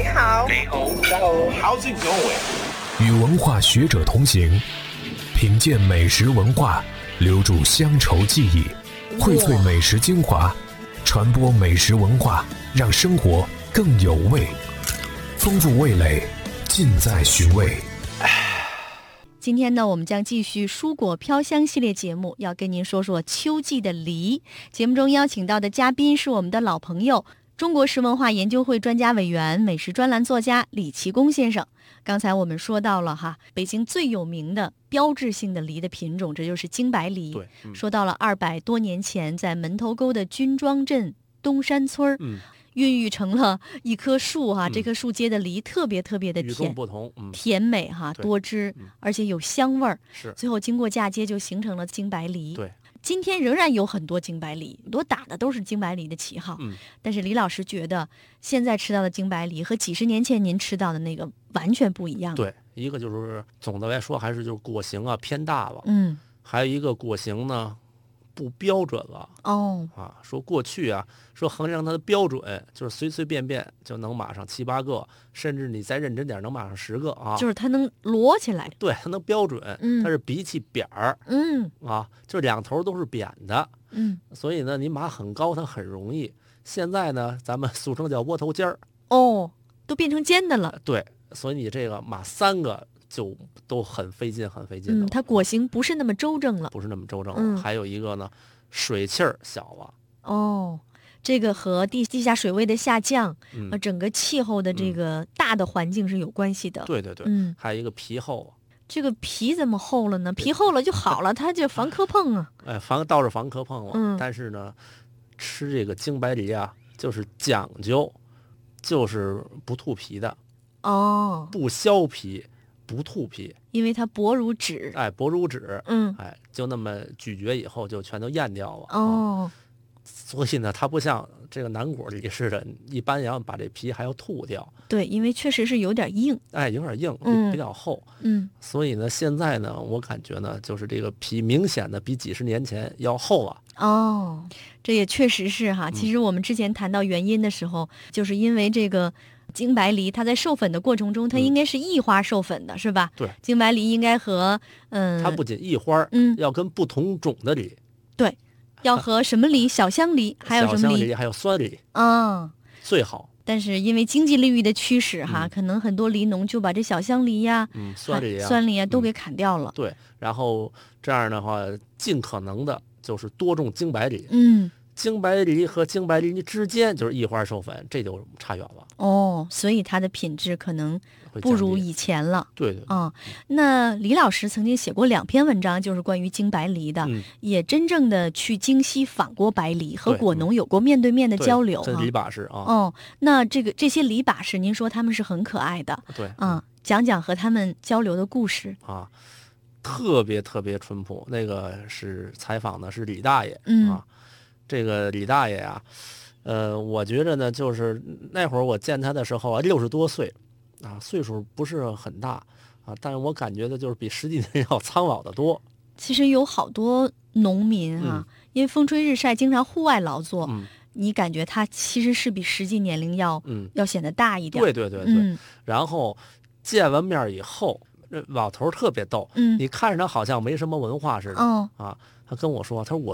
好， 你好 How's it going？ 与文化学者同行，品鉴美食文化，留住乡愁记忆，荟萃美食精华，传播美食文化，让生活更有味。丰富味蕾，尽在寻味。 今天呢，我们将继续蔬果飘香系列节目，要跟您说说秋季的梨。节目中邀请到的嘉宾是我们的老朋友，中国食文化研究会专家委员、美食专栏作家李其功先生。刚才我们说到了北京最有名的标志性的梨的品种，这就是京白梨。 对， 说到了200多年前，在门头沟的军庄镇东山村孕育成了一棵树这棵树结的梨特别特别的与众不同， 甜美多汁，而且有香味儿。 是， 最后经过嫁接就形成了京白梨。 对， 今天仍然有很多京白梨，很多打的都是京白梨的旗号。但是李老师觉得现在吃到的京白梨和几十年前您吃到的那个完全不一样。 对，一个就是总的来说还是就是果形偏大了，还有一个果形呢不标准了。说过去说衡量它的标准就是随随便便就能码上7、8个，甚至你再认真点能码上10个就是它能摞起来。 对，它能标准，它是比起扁儿，就是两头都是扁的，所以呢你码很高它很容易。现在呢咱们俗称叫窝头尖儿， 都变成尖的了。 对，所以你这个码3个就都很费劲很费劲的。 它果形不是那么周正了， 不是那么周正了。还有一个呢，水气儿小了。 这个和地下水位的下降和整个气候的这个大的环境是有关系的。 对对对，还有一个皮厚。 这个皮怎么厚了呢？皮厚了就好了，它就防磕碰啊。 倒是防磕碰了。但是呢，吃这个京白梨就是讲究，就是不吐皮的。不削皮，不吐皮， 因为它薄如纸。 薄如纸。就那么咀嚼以后就全都咽掉了。所以呢，它不像这个南果梨似的，一般要把这皮还要吐掉。 对，因为确实是有点硬。 有点硬，比较厚。所以呢，现在呢，我感觉呢，就是这个皮明显的比几十年前要厚了。 这也确实是其实我们之前谈到原因的时候，就是因为这个京白梨它在授粉的过程中，它应该是异花授粉的，是吧？ 对， 京白梨应该和它不仅异花，要跟不同种的梨。 对。要和什么梨？小香梨，还有什么梨？ 小香梨，还有酸梨。最好。 但是因为经济利益的驱使可能很多梨农就把这小香梨酸梨都给砍掉了。 对，然后这样的话，尽可能的就是多种京白梨。京白梨和京白梨之间就是异花授粉，这就差远了。 所以它的品质可能不如以前了。 对。 那李老师曾经写过2篇文章，就是关于京白梨的，也真正的去京西访过白梨，和果农有过面对面的交流。 这梨把式那这些梨把式，您说他们是很可爱的。 对。 讲讲和他们交流的故事。 特别特别淳朴。那个是采访的是李大爷。这个李大爷我觉着呢，就是那会儿我见他的时候60多岁岁数不是很大但是我感觉的就是比实际年要苍老得多。 其实有好多农民因为风吹日晒，经常户外劳作，你感觉他其实是比实际年龄要显得大一点。 对。然后见完面以后，老头特别逗，你看着他好像没什么文化似的。他跟我说，他说我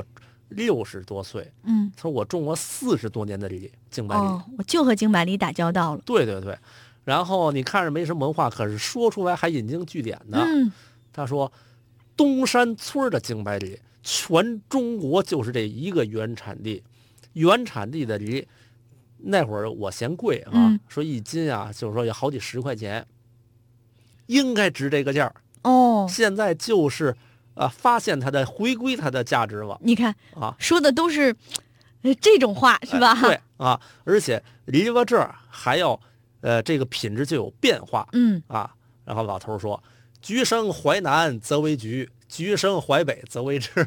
60多岁，他说我种过40多年的梨，京白梨， 我就和京白梨打交道了。 对。然后你看着没什么文化，可是说出来还引经据典的。他说东山村的京白梨全中国就是这一个原产地，原产地的梨那会儿我嫌贵说一斤就是说有好几10块钱，应该值这个价。现在就是发现它的回归它的价值了。 你看说的都是这种话是吧？ 对而且梨到这儿还要这个品质就有变化。然后老头说，橘生淮南则为橘，橘生淮北则为枳。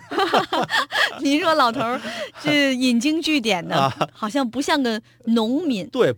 您说老头这引经据典的好像不像个农民。 对。